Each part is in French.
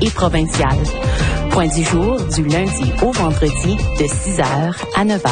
et provinciale. Point du jour du lundi au vendredi de 6h à 9h.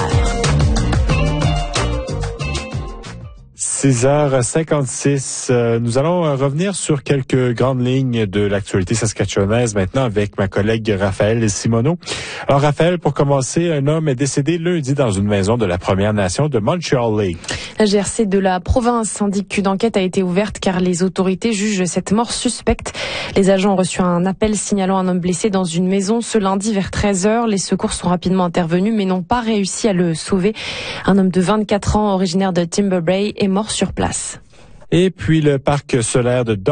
6h56. Nous allons revenir sur quelques grandes lignes de l'actualité saskatchewanaise maintenant avec ma collègue Raphaël Simoneau. Alors Raphaël, pour commencer, un homme est décédé lundi dans une maison de la Première Nation de Montreal Lake. La GRC de la province indique qu'une enquête a été ouverte car les autorités jugent cette mort suspecte. Les agents ont reçu un appel signalant un homme blessé dans une maison ce lundi vers 13h. Les secours sont rapidement intervenus mais n'ont pas réussi à le sauver. Un homme de 24 ans originaire de Timber Bay est mort sur place. Et puis le parc solaire de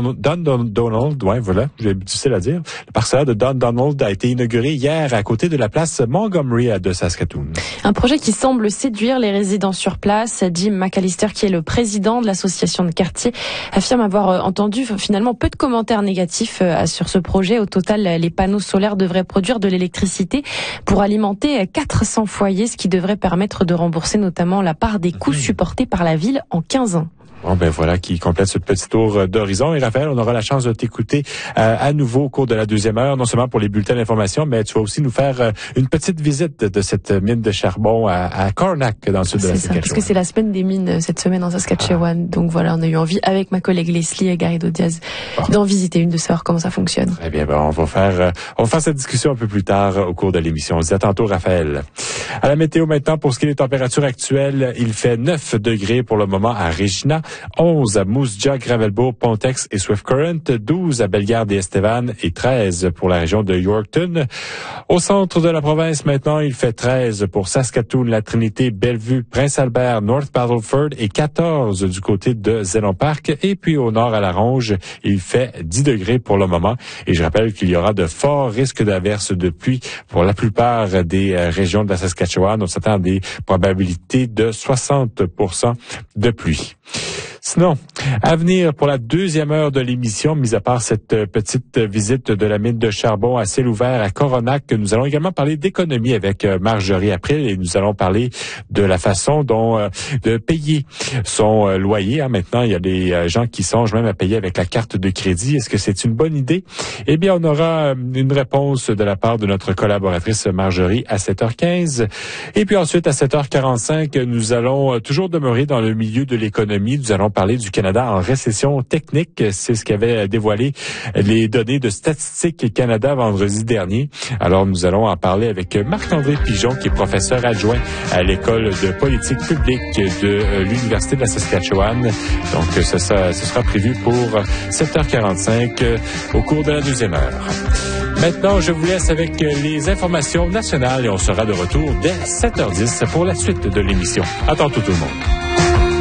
Dundonald, ouais, voilà, j'ai difficile à dire. Le parc solaire de Dundonald a été inauguré hier à côté de la place Montgomery de Saskatoon. Un projet qui semble séduire les résidents sur place. Jim McAllister, qui est le président de l'association de quartier, affirme avoir entendu finalement peu de commentaires négatifs sur ce projet. Au total, les panneaux solaires devraient produire de l'électricité pour alimenter 400 foyers, ce qui devrait permettre de rembourser notamment la part des coûts supportés par la ville en 15 ans. Bon, ben voilà qui complète ce petit tour d'horizon. Et Raphaël, on aura la chance de t'écouter à nouveau au cours de la deuxième heure, non seulement pour les bulletins d'information, mais tu vas aussi nous faire une petite visite de cette mine de charbon à Coronach, dans le sud de la Saskatchewan. Parce que c'est la semaine des mines cette semaine en Saskatchewan. Donc voilà, on a eu envie, avec ma collègue Leslie Garrido-Diaz, d'en visiter une, de savoir comment ça fonctionne. Eh bien, on va faire cette discussion un peu plus tard au cours de l'émission. On se dit à tantôt, Raphaël. À la météo maintenant, pour ce qui est des températures actuelles, il fait 9 degrés pour le moment à Regina, 11 à Moose Jaw, Gravelbourg, Pontex et Swift Current, 12 à Bellegarde et Estevan et 13 pour la région de Yorkton. Au centre de la province maintenant, il fait 13 pour Saskatoon, La Trinité, Bellevue, Prince-Albert, North Battleford et 14 du côté de Zénon Park. Et puis au nord à La Ronge, il fait 10 degrés pour le moment. Et je rappelle qu'il y aura de forts risques d'averses de pluie pour la plupart des régions de la Saskatchewan. On s'attend à des probabilités de 60% de pluie. Sinon, à venir pour la deuxième heure de l'émission, mis à part cette petite visite de la mine de charbon à ciel ouvert à Coronach, nous allons également parler d'économie avec Marjorie April et nous allons parler de la façon dont de payer son loyer. Maintenant, il y a des gens qui songent même à payer avec la carte de crédit. Est-ce que c'est une bonne idée? Eh bien, on aura une réponse de la part de notre collaboratrice Marjorie à 7h15. Et puis ensuite, à 7h45, nous allons toujours demeurer dans le milieu de l'économie. Nous allons parler du Canada en récession technique. C'est ce qu'avait dévoilé les données de Statistique Canada vendredi dernier. Alors, nous allons en parler avec Marc-André Pigeon, qui est professeur adjoint à l'École de politique publique de l'Université de la Saskatchewan. Donc, ce sera prévu pour 7h45 au cours de la deuxième heure. Maintenant, je vous laisse avec les informations nationales et on sera de retour dès 7h10 pour la suite de l'émission. À tantôt tout le monde.